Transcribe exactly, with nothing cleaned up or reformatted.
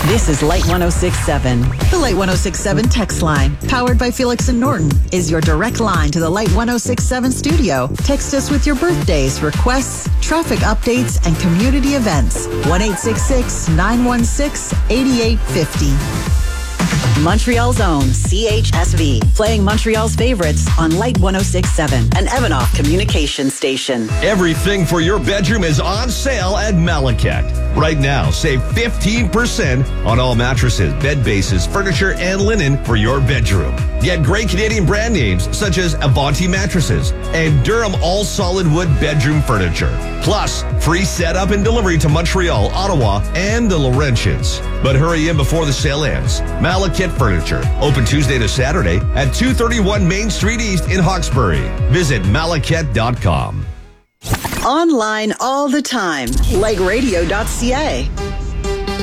This is Light one oh six point seven. The Light one oh six point seven text line, powered by Felix and Norton, is your direct line to the Light one oh six point seven studio. Text us with your birthdays, requests, traffic updates, and community events. one eight six six, nine one six, eight eight five zero. Montreal's own C H S V, playing Montreal's favorites on Light one oh six point seven, an Evanoff communication station. Everything for your bedroom is on sale at Malaket. Right now, save fifteen percent on all mattresses, bed bases, furniture, and linen for your bedroom. Get great Canadian brand names such as Avanti mattresses and Durham all-solid wood bedroom furniture. Plus, free setup and delivery to Montreal, Ottawa, and the Laurentians. But hurry in before the sale ends. Malaket Furniture, open Tuesday to Saturday at two thirty-one Main Street East in Hawkesbury. Visit malaket dot com. Online all the time. Like radio dot c a.